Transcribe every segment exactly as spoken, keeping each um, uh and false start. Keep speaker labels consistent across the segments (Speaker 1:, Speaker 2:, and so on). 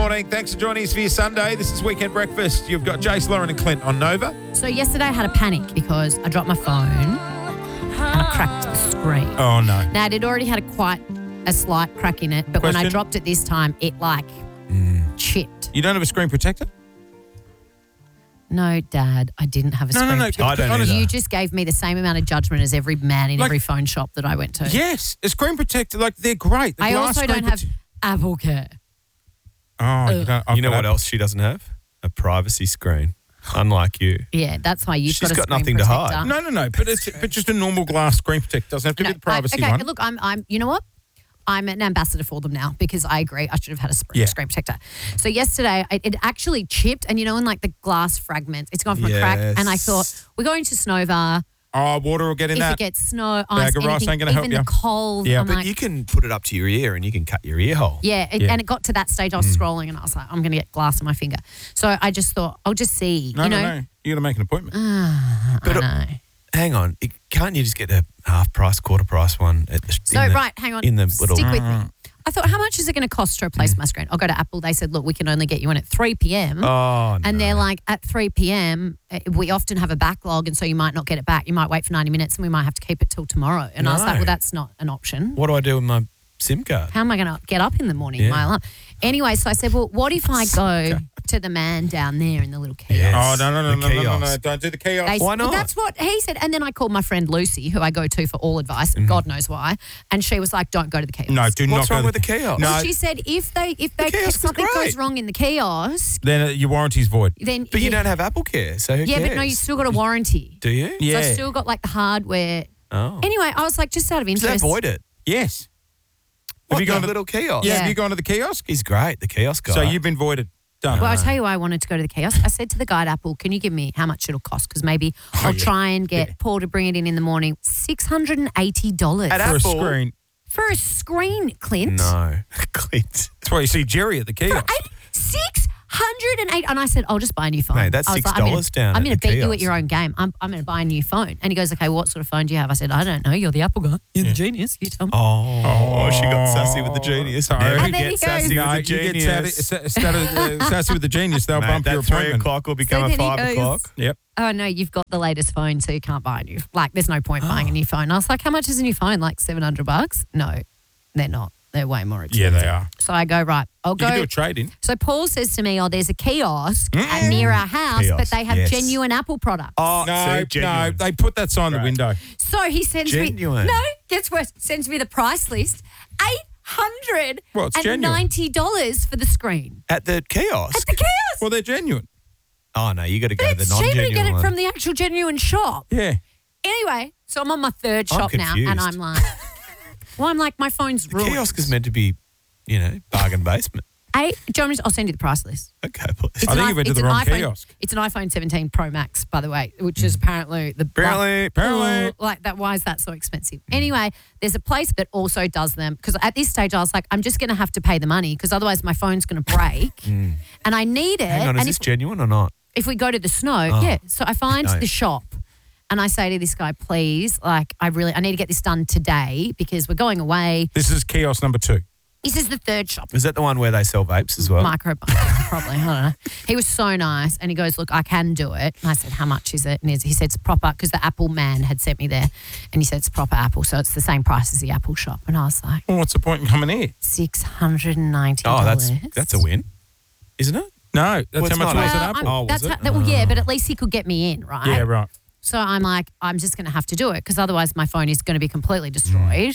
Speaker 1: morning. Thanks for joining us for your Sunday. This is Weekend Breakfast. You've got Jace, Lauren and Clint on Nova.
Speaker 2: So yesterday I had a panic because I dropped my phone and I cracked the screen.
Speaker 1: Oh, no.
Speaker 2: Now, it had already had a quite a slight crack in it, but when I
Speaker 1: Question?
Speaker 2: dropped it this time, it like
Speaker 1: Mm.
Speaker 2: chipped.
Speaker 1: You don't have a screen protector?
Speaker 2: No, Dad, I didn't have a
Speaker 1: No,
Speaker 2: screen
Speaker 1: no, no.
Speaker 2: protector.
Speaker 3: I don't
Speaker 1: Honestly.
Speaker 3: either.
Speaker 2: You just gave me the same amount of judgment as every man in
Speaker 1: Like-
Speaker 2: every phone shop that I went to.
Speaker 1: Yes. A screen protector, like, they're great. The
Speaker 2: I
Speaker 1: glass
Speaker 2: also
Speaker 1: screen
Speaker 2: don't have
Speaker 1: prote-
Speaker 2: Apple Care.
Speaker 1: Oh, you don't. I've
Speaker 3: You know
Speaker 1: got
Speaker 3: what
Speaker 1: Apple.
Speaker 3: else she doesn't have? A privacy screen. Unlike you.
Speaker 2: Yeah, that's why you've
Speaker 3: She's
Speaker 2: got a
Speaker 3: got
Speaker 2: screen
Speaker 3: nothing to
Speaker 2: protector.
Speaker 3: hide.
Speaker 1: No, no, no. But it's but just a normal glass screen protector. Doesn't have to
Speaker 2: No,
Speaker 1: be the privacy
Speaker 2: I, okay,
Speaker 1: one.
Speaker 2: look, I'm, I'm, you know what? I'm an ambassador for them now because I agree I should have had a screen,
Speaker 1: Yeah.
Speaker 2: screen protector. So yesterday it, it actually chipped, and you know, in like the glass fragments, it's gone from a crack. And I
Speaker 3: Yes.
Speaker 2: thought we're going to Snowvar.
Speaker 1: Oh, water will get in
Speaker 2: If
Speaker 1: that.
Speaker 2: it gets snow, ice,
Speaker 1: Bag of rice
Speaker 2: anything,
Speaker 1: ain't gonna
Speaker 2: even
Speaker 1: help
Speaker 2: the
Speaker 1: you.
Speaker 2: cold.
Speaker 1: Yeah,
Speaker 2: I'm
Speaker 1: but
Speaker 2: like,
Speaker 3: You can put it up to your ear and you can cut your ear hole.
Speaker 2: yeah, it,
Speaker 1: Yeah.
Speaker 2: and it got to that stage. I was scrolling, and I was like, I'm going to get glass in my finger. So I just thought, I'll just see.
Speaker 1: no,
Speaker 2: you know,
Speaker 1: no, no. You got to make an appointment.
Speaker 3: But
Speaker 2: I
Speaker 3: it-
Speaker 2: know.
Speaker 3: Hang on. It- Can't you just get a half price, quarter price one? At the,
Speaker 2: So
Speaker 3: in the-
Speaker 2: right, hang on.
Speaker 3: In the little.
Speaker 2: Stick with me. I thought, how much is it going to cost to replace my screen? I'll go to Apple. They said, look, we can only get you in at three p.m.
Speaker 3: Oh, no.
Speaker 2: And they're like, at three p.m., uh, we often have a backlog, and so you might not get it back. You might wait for ninety minutes, and we might have to keep it till tomorrow. And I was like,
Speaker 3: No.
Speaker 2: well, that's not an option.
Speaker 3: What do I do with my SIM card?
Speaker 2: How am I going to get up in the morning?
Speaker 3: Yeah.
Speaker 2: My alarm. Anyway, so I said, well, what if I go to the man down there in the little kiosk?
Speaker 3: Yes.
Speaker 1: Oh, no, no, no,
Speaker 3: The
Speaker 1: no, no, no, no.
Speaker 3: kiosk.
Speaker 1: Don't do the kiosk.
Speaker 2: They,
Speaker 3: Why
Speaker 2: well,
Speaker 3: not?
Speaker 2: that's what he said. And then I called my friend Lucy, who I go to for all advice, and God knows why. And she was like, don't go to the kiosk.
Speaker 1: no, do
Speaker 3: What's
Speaker 1: not
Speaker 3: wrong
Speaker 1: go
Speaker 3: with
Speaker 1: to
Speaker 3: the kiosk?
Speaker 1: No,
Speaker 2: Well, she said if they if they
Speaker 3: kiosk is
Speaker 2: something goes
Speaker 3: great.
Speaker 2: wrong in the kiosk,
Speaker 1: then uh, your warranty's void.
Speaker 2: then
Speaker 3: But you
Speaker 2: yeah,
Speaker 3: don't have Apple Care, so who
Speaker 2: yeah,
Speaker 3: cares?
Speaker 2: but no, you still got a warranty.
Speaker 3: Do you?
Speaker 1: Yeah.
Speaker 2: So I've still got like the hardware.
Speaker 3: Oh.
Speaker 2: Anyway, I was like, just out of
Speaker 3: Does that
Speaker 2: interest.
Speaker 3: avoid it?
Speaker 1: Yes.
Speaker 3: What,
Speaker 1: you gone
Speaker 3: the
Speaker 1: to-
Speaker 3: little kiosk?
Speaker 1: Yeah,
Speaker 2: Yeah.
Speaker 1: have you gone to the kiosk?
Speaker 3: He's great, the kiosk guy.
Speaker 1: So you've been voided. Done.
Speaker 2: Well, I'll tell you why I wanted to go to the kiosk. I said to the guy at Apple, can you give me how much it'll cost? Because maybe I'll
Speaker 1: Oh, yeah.
Speaker 2: try and get
Speaker 1: Yeah.
Speaker 2: Paul to bring it in in the morning. six hundred eighty dollars
Speaker 3: At
Speaker 1: For a
Speaker 3: Apple?
Speaker 1: screen.
Speaker 2: for a screen, Clint.
Speaker 3: No. Clint.
Speaker 1: That's why you see Jerry at the kiosk.
Speaker 2: six hundred eight And I said, I'll just buy a new phone.
Speaker 3: Mate, that's
Speaker 2: I was
Speaker 3: six
Speaker 2: I'm gonna-
Speaker 3: dollars down
Speaker 2: I'm
Speaker 3: at
Speaker 2: going to
Speaker 3: the
Speaker 2: beat you at
Speaker 3: kiosk.
Speaker 2: your own game. I'm, I'm going to buy a new phone. And he goes, okay, what sort of phone do you have? I said, I don't know. You're the Apple guy. You're the genius. You tell me.
Speaker 3: Oh, she got sassy with the genius.
Speaker 1: Sorry.
Speaker 3: Never
Speaker 2: And then
Speaker 3: get
Speaker 2: he
Speaker 3: sassy
Speaker 2: goes-
Speaker 1: No,
Speaker 3: with the
Speaker 1: you
Speaker 3: genius.
Speaker 1: get sassy, sassy, uh, sassy with the genius. They'll
Speaker 3: Mate,
Speaker 1: bump
Speaker 3: that
Speaker 1: your
Speaker 3: three
Speaker 1: appointment.
Speaker 3: o'clock will become
Speaker 2: So
Speaker 3: a
Speaker 2: then he
Speaker 3: five
Speaker 2: goes-
Speaker 3: o'clock.
Speaker 1: Yep.
Speaker 2: Oh, no, you've got the latest phone, so you can't buy a new. Like, there's no point buying a new phone. I was like, how much is a new phone? Like seven hundred bucks? No, they're not. They're way more
Speaker 1: Yeah,
Speaker 2: expensive.
Speaker 1: they are.
Speaker 2: So I go, right, I'll
Speaker 1: You
Speaker 2: go.
Speaker 1: can do a trade-in.
Speaker 2: So Paul says to me, oh, there's a kiosk at near our house, but
Speaker 3: Kiosk,
Speaker 2: they have
Speaker 3: yes.
Speaker 2: genuine Apple products.
Speaker 3: Oh,
Speaker 1: No,
Speaker 3: see,
Speaker 1: no,
Speaker 3: genuine.
Speaker 1: they put that sign in the
Speaker 3: Right.
Speaker 1: window.
Speaker 2: So he sends
Speaker 3: Genuine.
Speaker 2: me, no, gets worse, sends me the price list, eight hundred
Speaker 1: Well, it's
Speaker 2: ninety dollars for the screen.
Speaker 3: At the kiosk?
Speaker 2: At the kiosk.
Speaker 1: Well, they're genuine.
Speaker 3: oh, no, you got to go
Speaker 2: But
Speaker 3: to the
Speaker 2: it's cheaper
Speaker 3: non-genuine
Speaker 2: to get it
Speaker 3: one.
Speaker 2: from the actual genuine shop.
Speaker 1: Yeah.
Speaker 2: Anyway, so I'm on my third
Speaker 3: I'm
Speaker 2: shop now, and
Speaker 3: confused.
Speaker 2: I'm like, well, I'm like, my phone's
Speaker 3: the
Speaker 2: ruined.
Speaker 3: kiosk is meant to be, you know, bargain basement.
Speaker 2: Eight, do you want me to- I'll send you the price list.
Speaker 3: Okay, please.
Speaker 2: It's
Speaker 1: I
Speaker 2: an
Speaker 1: think
Speaker 2: i-
Speaker 1: you went to
Speaker 2: it's
Speaker 1: the
Speaker 2: an
Speaker 1: wrong
Speaker 2: iPhone,
Speaker 1: kiosk.
Speaker 2: It's an iPhone seventeen Pro Max, by the way, which is apparently the
Speaker 3: Apparently, apparently.
Speaker 2: Ugh, like that. Why is that so expensive? Anyway, there's a place that also does them because at this stage I was like, I'm just going to have to pay the money because otherwise my phone's going to break, and I need it.
Speaker 3: Hang on, is
Speaker 2: and
Speaker 3: this
Speaker 2: if,
Speaker 3: genuine or not?
Speaker 2: if we go to the snow,
Speaker 3: Oh.
Speaker 2: yeah. So I find
Speaker 3: No.
Speaker 2: the shop. And I say to this guy, please, like, I really, I need to get this done today because we're going away.
Speaker 1: This is kiosk number two.
Speaker 2: This is the third shop.
Speaker 3: Is that the one where they sell vapes as well?
Speaker 2: Micro, probably. I don't know. He was so nice, and he goes, "Look, I can do it." And I said, "How much is it?" And he said, "It's proper," because the Apple man had sent me there, and he said it's proper Apple, so it's the same price as the Apple shop. And I was like,
Speaker 1: Well, what's the point in coming here?
Speaker 2: six hundred and ninety
Speaker 3: Oh,
Speaker 2: dollars.
Speaker 3: that's that's a win, isn't it?
Speaker 1: No, that's
Speaker 3: Well,
Speaker 1: how
Speaker 3: it's
Speaker 1: much
Speaker 3: not
Speaker 1: it was
Speaker 3: Apple.
Speaker 1: at
Speaker 2: Well,
Speaker 1: Apple.
Speaker 2: I'm-
Speaker 3: Oh, was
Speaker 2: that's
Speaker 3: it?
Speaker 2: how, that, well, yeah, but at least he could get me in, right?
Speaker 1: Yeah, right.
Speaker 2: So I'm like, I'm just going to have to do it because otherwise my phone is going to be completely destroyed.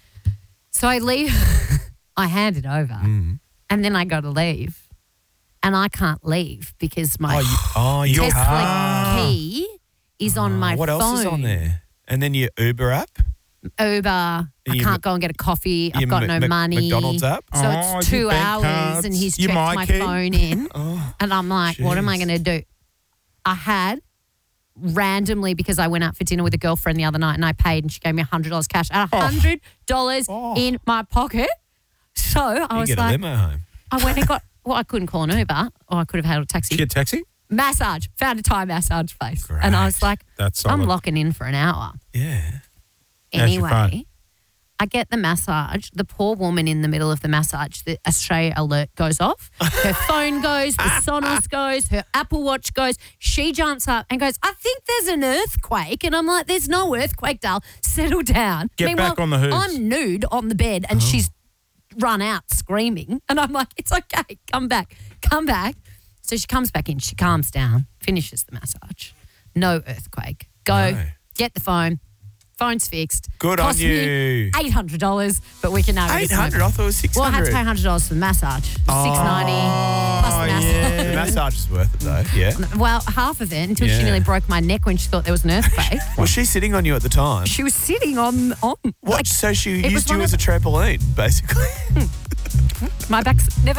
Speaker 2: So I leave, I hand it over,
Speaker 3: Mm.
Speaker 2: and then I got to leave, and I can't leave because my
Speaker 3: Oh, you, oh, you
Speaker 1: Your
Speaker 2: Tesla
Speaker 1: car.
Speaker 2: key is on my
Speaker 3: what
Speaker 2: phone.
Speaker 3: else is on there? And then your Uber app,
Speaker 2: Uber. I
Speaker 3: Your
Speaker 2: can't
Speaker 3: Mc-
Speaker 2: go and get a coffee. I've
Speaker 3: your
Speaker 2: got
Speaker 3: Mc-
Speaker 2: no
Speaker 3: Mc-
Speaker 2: money.
Speaker 3: McDonald's app.
Speaker 2: So
Speaker 1: Oh,
Speaker 2: it's
Speaker 1: your
Speaker 2: two
Speaker 1: bank
Speaker 2: hours
Speaker 1: cards,
Speaker 2: and he's
Speaker 1: your
Speaker 2: checked
Speaker 1: My
Speaker 2: my
Speaker 1: Key.
Speaker 2: phone in.
Speaker 3: Oh,
Speaker 2: And I'm like, what am I
Speaker 3: jeez.
Speaker 2: going to do? I had randomly, because I went out for dinner with a girlfriend the other night and I paid and she gave me one hundred dollars cash and one hundred dollars
Speaker 3: Oh.
Speaker 2: in my pocket. So I
Speaker 3: you
Speaker 2: was
Speaker 3: get a
Speaker 2: like,
Speaker 3: limo home.
Speaker 2: I went and got, well, I couldn't call an Uber or I could have had a taxi.
Speaker 1: Did you get a taxi?
Speaker 2: Massage, found a Thai massage place. And I was
Speaker 3: Great.
Speaker 2: like,
Speaker 1: That's
Speaker 2: I'm
Speaker 1: solid.
Speaker 2: locking in for an hour.
Speaker 3: Yeah.
Speaker 1: How's your phone?
Speaker 2: Anyway, I get the massage. The poor woman in the middle of the massage, the Australia alert goes off. Her phone goes, the Sonos goes, her Apple Watch goes. She jumps up and goes, I think there's an earthquake. And I'm like, there's no earthquake, doll. Settle down.
Speaker 1: Get
Speaker 2: Meanwhile,
Speaker 1: back on the hooves.
Speaker 2: I'm nude on the bed and she's run out screaming. And I'm like, it's okay. Come back. Come back. So she comes back in. She calms down, finishes the massage. No earthquake. Go,
Speaker 3: No.
Speaker 2: get the phone. Phone's fixed.
Speaker 3: Good on
Speaker 2: Cost me
Speaker 3: you.
Speaker 2: eight hundred dollars, but we can now
Speaker 3: Eight hundred. I thought it was six
Speaker 2: Well, I had
Speaker 3: hundred.
Speaker 2: to pay one hundred dollars for the massage. six ninety plus the massage.
Speaker 1: yeah.
Speaker 3: The massage is worth it though. Yeah.
Speaker 2: Well, half of it until she
Speaker 3: Yeah.
Speaker 2: nearly broke my neck when she thought there was an earthquake.
Speaker 3: Was she sitting on you at the time?
Speaker 2: She was sitting on on
Speaker 3: What?
Speaker 2: like
Speaker 3: So she
Speaker 2: it was
Speaker 3: used you
Speaker 2: one
Speaker 3: as a
Speaker 2: of-
Speaker 3: trampoline, basically.
Speaker 2: my back's never